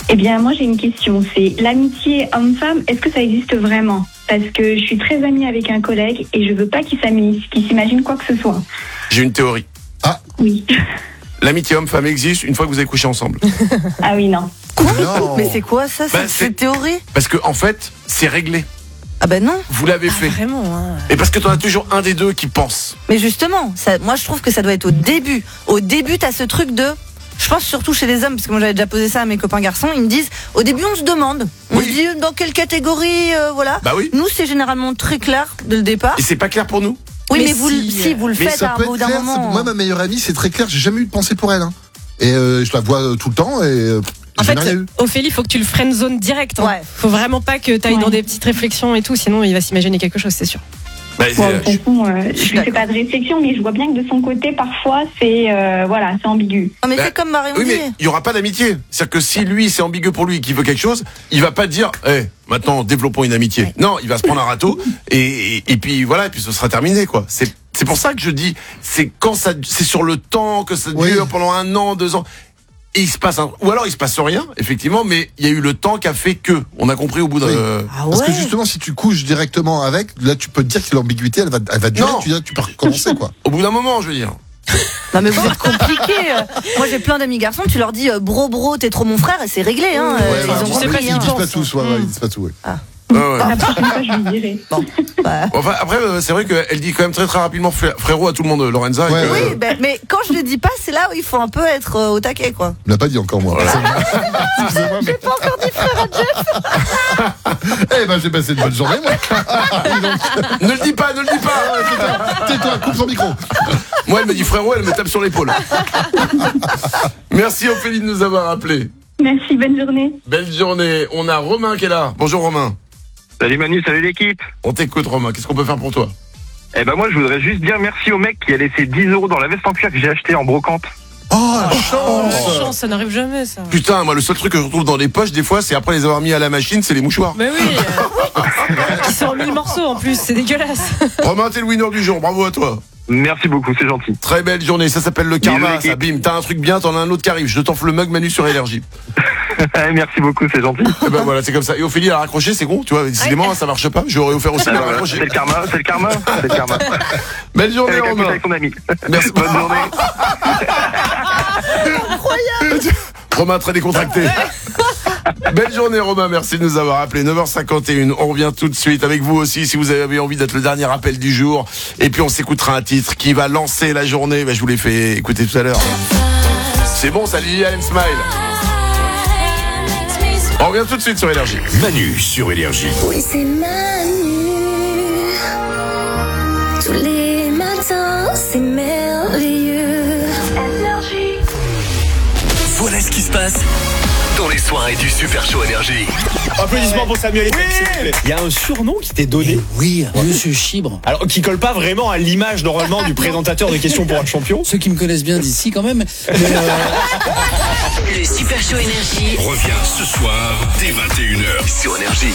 Eh bien, moi, j'ai une question. C'est l'amitié homme-femme, est-ce que ça existe vraiment ? Parce que je suis très amie avec un collègue et je veux pas qu'il s'imagine quoi que ce soit. J'ai une théorie. Ah. Oui. L'amitié homme-femme existe une fois que vous avez couché ensemble. Ah oui, non. Quoi ? Non. Mais c'est quoi ça, cette théorie ? Parce que en fait, c'est réglé. Ah ben non. Vous l'avez fait. Vraiment, hein. Et parce que t'en as toujours un des deux qui pense. Mais justement, moi je trouve que ça doit être au début. Au début, t'as ce truc de... Je pense surtout chez les hommes, parce que moi j'avais déjà posé ça à mes copains garçons, ils me disent, au début on se demande, on se dit dans quelle catégorie, voilà. Bah oui. Nous c'est généralement très clair dès le départ. Et c'est pas clair pour nous ? Oui, Mais vous le Mais faites ça à un peut bout être d'un clair. moment. Moi, ma meilleure amie, c'est très clair. J'ai jamais eu de pensée pour elle. Hein. Et je la vois tout le temps et En j'ai fait, rien eu. Ophélie, il faut que tu le friendzone direct. Hein. Ouais. Faut vraiment pas que tu ailles dans des petites réflexions et tout, sinon il va s'imaginer quelque chose, c'est sûr. Bah, Bon, de toute façon, je lui fais pas de réflexion, mais je vois bien que de son côté, parfois, c'est c'est ambigu. Non mais Bah, c'est comme Marion oui, dit. mais il y aura pas d'amitié. C'est-à-dire que si lui, c'est ambigu pour lui, qu'il veut quelque chose, il va pas dire, maintenant, développons une amitié. Ouais. Non, il va se prendre un râteau et puis voilà, et puis ce sera terminé, quoi. C'est pour ça que je dis, c'est sur le temps que ça dure pendant 1 an, 2 ans. Et il se passe ou alors il se passe rien, effectivement, mais il y a eu le temps qui a fait que. On a compris au bout d'un. Ah Parce que ouais. justement, si tu couches directement avec, là, tu peux te dire que l'ambiguïté, elle va durer. Non. Tu peux recommencer, quoi. Au bout d'un moment, je veux dire. Non mais vous êtes compliqués. Moi j'ai plein d'amis garçons, tu leur dis bro, t'es trop mon frère et c'est réglé. Hein. Ouais, Ils bah, ont bon, compris. pas ils qu'ils disent pas pensent. tous. Ouais, ils disent pas tout. Ouais. Ouais. La prochaine fois, je lui dirai. Bon, bah. Enfin, après, c'est vrai qu'elle dit quand même très très rapidement frérot à tout le monde, Lorenza. Ouais, et que, Oui, mais quand je le dis pas, c'est là où il faut un peu être au taquet, quoi. Il l'a pas dit encore, moi. Excusez-moi, mais... J'ai pas encore dit frère à Jeff. Eh ben, j'ai passé une bonne journée, moi. Ne le dis pas. Tais-toi, coupe son micro. Moi, elle me dit frérot, elle me tape sur l'épaule. Merci Ophélie de nous avoir appelés. Merci, bonne journée. Belle journée. On a Romain qui est là. Bonjour Romain. Salut Manu, salut l'équipe. On t'écoute Romain. Qu'est-ce qu'on peut faire pour toi ? Eh ben moi je voudrais juste dire merci au mec qui a laissé 10 € dans la veste en cuir que j'ai acheté en brocante. Oh, la Oh, chance. chance, ça n'arrive jamais, ça. Putain, moi le seul truc que je retrouve dans les poches des fois, c'est après les avoir mis à la machine, c'est les mouchoirs. Mais oui. Qui sont en 1000 morceaux en plus, c'est dégueulasse. Romain, t'es le winner du jour. Bravo à toi. Merci beaucoup, c'est gentil. Très belle journée. Ça s'appelle le karma. Bisous, Ça, bim. T'as un truc bien, t'en as un autre qui arrive. Je t'offre le mug Manu sur Énergie. Merci beaucoup, c'est gentil. Et ben voilà, c'est comme ça. Et Ophélie a raccroché, c'est con. Tu vois, décidément, ça marche pas. J'aurais offert aussi. Elle a C'est raccroché. le karma, c'est le karma, c'est le karma. Belle journée Avec un Romain. avec son ami. Merci. Bonne journée. Romain très décontracté. Belle journée Romain, merci de nous avoir appelé. 9h51, on revient tout de suite avec vous aussi si vous avez envie d'être le dernier appel du jour. Et puis on s'écoutera un titre qui va lancer la journée. Je vous l'ai fait écouter tout à l'heure. C'est bon ça, Lily Allen Smile. On revient tout de suite sur Énergie. Manu sur Énergie. Oui, c'est Manu. Tous les matins, c'est merveilleux. Énergie. Voilà ce qui se passe dans les soirées du Super Show Énergie. Applaudissements pour Samuel Etienne, s'il vous plaît. Il y a un surnom qui t'est donné. Oui, Monsieur Chibre. Alors, qui colle pas vraiment à l'image normalement du présentateur de questions pour un champion. Ceux qui me connaissent bien d'ici quand même. Le Super Show Énergie Reviens ce soir dès 21h sur Énergie.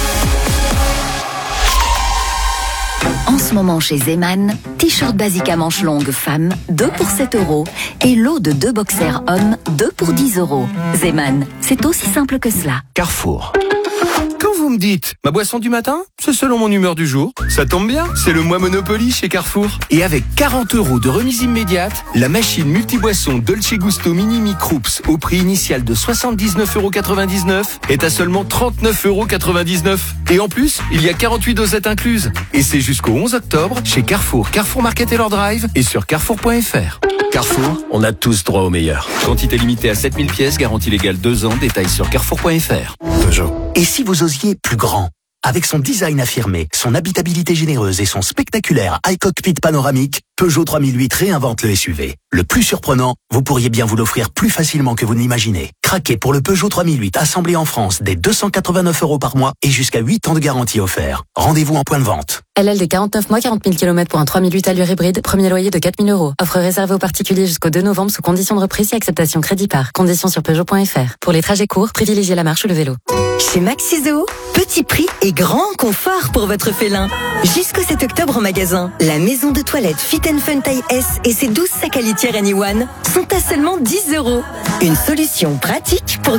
En ce moment chez Zeman, t-shirt basique à manches longues femmes, 2 pour 7 € et lot de 2 boxers hommes, 2 pour 10 €. Zeman, c'est aussi simple que cela. Carrefour. Quand vous me dites ma boisson du matin, c'est selon mon humeur du jour. Ça tombe bien, c'est le mois Monopoly chez Carrefour. Et avec 40 € de remise immédiate, la machine multiboisson Dolce Gusto Mini Microups au prix initial de 79,99 € est à seulement 39,99 €. Et en plus, il y a 48 dosettes incluses. Et c'est jusqu'au 11 octobre chez Carrefour, Carrefour Market et leur Drive et sur carrefour.fr. Carrefour, on a tous droit au meilleur. Quantité limitée à 7000 pièces, garantie légale 2 ans, détails sur carrefour.fr. Peugeot. Et si vous osiez plus grand? Avec son design affirmé, son habitabilité généreuse et son spectaculaire iCockpit panoramique, Peugeot 3008 réinvente le SUV. Le plus surprenant, vous pourriez bien vous l'offrir plus facilement que vous ne l'imaginez. Craquez pour le Peugeot 3008 assemblé en France dès 289 € par mois et jusqu'à 8 ans de garantie offert. Rendez-vous en point de vente. LL 49 mois, 40 000 km pour un 3008 allure hybride, premier loyer de 4 000 €. Offre réservée aux particuliers jusqu'au 2 novembre sous conditions de reprise et acceptation crédit par. Conditions sur Peugeot.fr. Pour les trajets courts, privilégiez la marche ou le vélo. Chez Maxiso, petit prix et grand confort pour votre félin. Jusqu'au 7 octobre en magasin, la maison de toilette Fit & Fun taille S et ses 12 sacs à litière Anyone sont à seulement 10 €. Une solution pratique pour